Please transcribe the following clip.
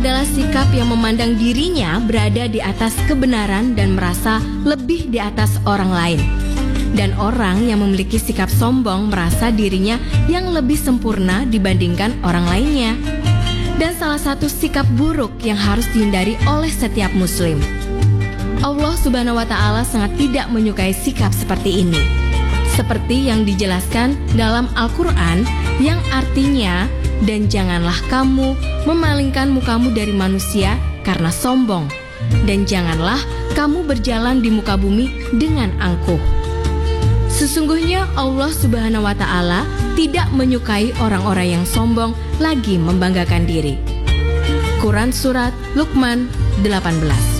adalah sikap yang memandang dirinya berada di atas kebenaran dan merasa lebih di atas orang lain. Dan orang yang memiliki sikap sombong merasa dirinya yang lebih sempurna dibandingkan orang lainnya. Dan salah satu sikap buruk yang harus dihindari oleh setiap muslim. Allah Subhanahu wa Ta'ala sangat tidak menyukai sikap seperti ini. Seperti yang dijelaskan dalam Al-Quran yang artinya, dan janganlah kamu memalingkan mukamu dari manusia karena sombong, dan janganlah kamu berjalan di muka bumi dengan angkuh. Sesungguhnya Allah Subhanahu wa Ta'ala tidak menyukai orang-orang yang sombong lagi membanggakan diri. Quran Surat Luqman 18.